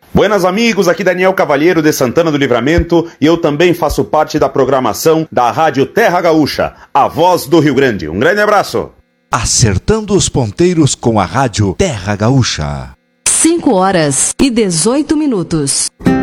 Buenas amigos, aqui Daniel Cavalheiro de Santana do Livramento e eu também faço parte da programação da Rádio Terra Gaúcha, a voz do Rio Grande. Um grande abraço. Acertando os ponteiros com a Rádio Terra Gaúcha. 5 horas e 18 minutos.